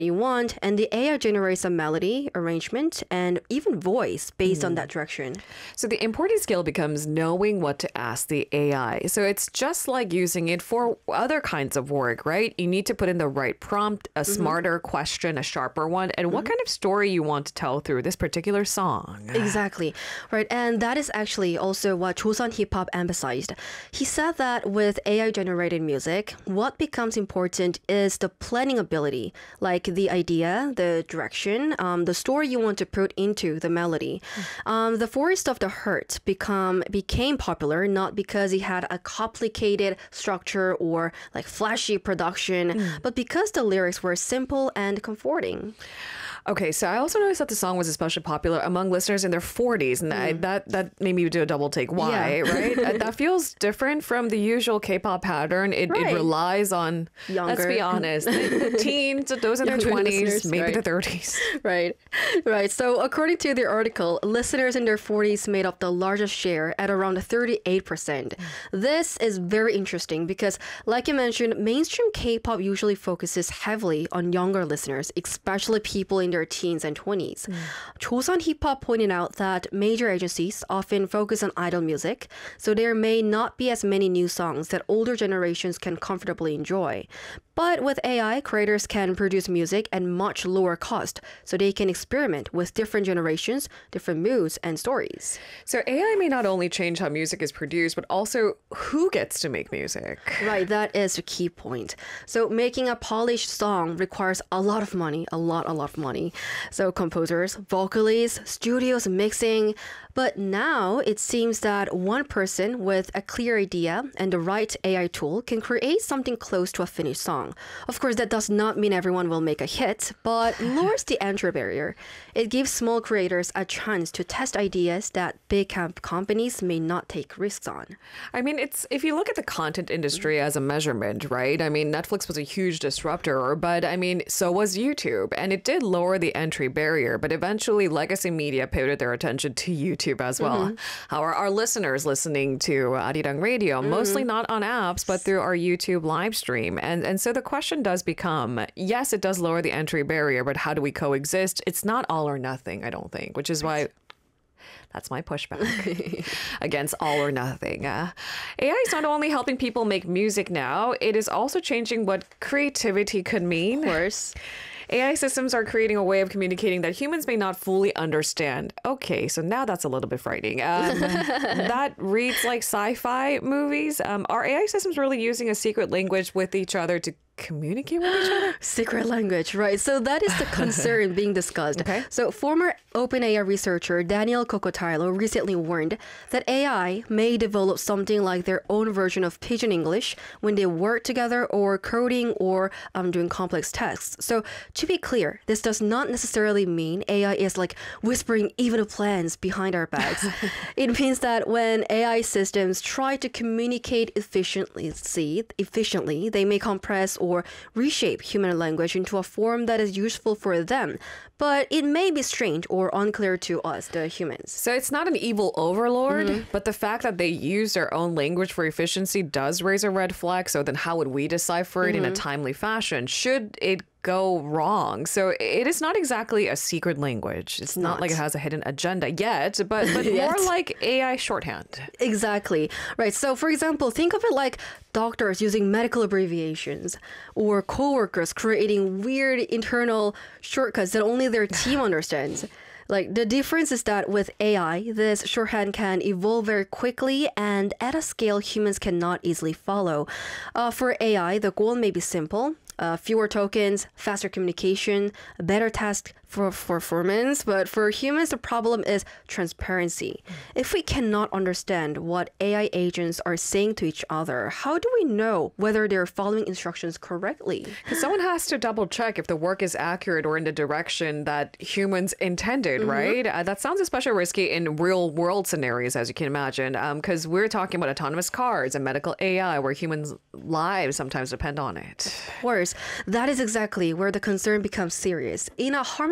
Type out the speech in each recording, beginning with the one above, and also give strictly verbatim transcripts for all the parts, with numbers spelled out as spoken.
you want, and the A I generates a melody, arrangement, and even voice based mm. on that direction. So the important skill becomes knowing what to ask the A I. So it's just like using it for other kinds of work, right? You need to put in the right prompt, a mm-hmm. smarter question, a sharper one, and mm-hmm. what kind of story you want to tell through this particular song. Exactly, right. And that is actually also what Chosun Hip Hop emphasized. He said that with A I generated music, what becomes important is the planning ability, like the idea, the direction, um, the story you want to put into the melody. Mm. Um, the Forest of the Hurt become became popular not because it had a complicated structure or like flashy production, mm. but because the lyrics were simple and comforting. Okay, so I also noticed that the song was especially popular among listeners in their forties, and mm. I, that that made me do a double take. Why, yeah. right? Uh, that feels different from the usual K-pop pattern. It, right. it relies on, Younger. let's be honest, the teens, those in their twenties, maybe right. their thirties. Right, right. So according to the article, listeners in their forties made up the largest share at around thirty-eight percent. Mm. This is very interesting because, like you mentioned, mainstream K-pop usually focuses heavily on younger listeners, especially people in their teens and twenties. Mm. Chosun Hip Hop pointed out that major agencies often focus on idol music, so there may not be as many new songs that older generations can comfortably enjoy. But with A I, creators can produce music at much lower cost, so they can experiment with different generations, different moods, and stories. So A I may not only change how music is produced, but also who gets to make music. Right, that is the key point. So making a polished song requires a lot of money, a lot, a lot of money. So composers, vocalists, studios, mixing. But now it seems that one person with a clear idea and the right A I tool can create something close to a finished song. Of course, that does not mean everyone will make a hit, but lowers the entry barrier. It gives small creators a chance to test ideas that big camp companies may not take risks on. I mean, it's if you look at the content industry as a measurement, right? I mean, Netflix was a huge disruptor, but I mean, so was YouTube, and it did lower the entry barrier, but eventually legacy media pivoted their attention to YouTube as well. Mm-hmm. How are our listeners listening to Arirang Radio? Mm-hmm. Mostly not on apps, but through our YouTube live stream. And, and so the question does become, yes, it does lower the entry barrier, but how do we coexist? It's not all or nothing, I don't think, which is why that's my pushback against all or nothing. Uh, A I is not only helping people make music now, it is also changing what creativity could mean. Of course. A I systems are creating a way of communicating that humans may not fully understand. Okay, so now that's a little bit frightening. Um, that reads like sci-fi movies. Um, are A I systems really using a secret language with each other to communicate with each other? Secret language, right. So that is the concern being discussed. Okay. So former OpenAI researcher Daniel Kokotailo recently warned that A I may develop something like their own version of Pidgin English when they work together or coding or um, doing complex tasks. So to be clear, this does not necessarily mean A I is like whispering evil plans behind our backs. It means that when A I systems try to communicate efficiently, efficiently, they may compress or or reshape human language into a form that is useful for them. But it may be strange or unclear to us, the humans. So it's not an evil overlord, mm-hmm. but the fact that they use their own language for efficiency does raise a red flag. So then how would we decipher it mm-hmm. in a timely fashion? Should it go wrong? So it is not exactly a secret language. It's not, not like it has a hidden agenda yet, but, but yet. More like A I shorthand. Exactly. Right. So for example, think of it like doctors using medical abbreviations or coworkers creating weird internal shortcuts that only their team understands. Like the difference is that with A I, this shorthand can evolve very quickly and at a scale humans cannot easily follow. Uh, for A I, the goal may be simple. Uh, fewer tokens, faster communication, better task for, for performance. But for humans, the problem is transparency. If we cannot understand what A I agents are saying to each other, how do we know whether they're following instructions correctly? Because someone has to double check if the work is accurate or in the direction that humans intended, mm-hmm. right? Uh, that sounds especially risky in real world scenarios, as you can imagine, because um, we're talking about autonomous cars and medical A I where humans' lives sometimes depend on it. Of course. That is exactly where the concern becomes serious. In a harmless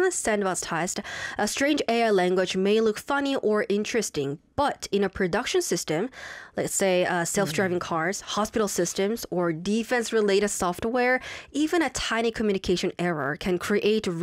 a sandbox test, a strange A I language may look funny or interesting, but in a production system, let's say uh, self-driving cars, hospital systems, or defense-related software, even a tiny communication error can create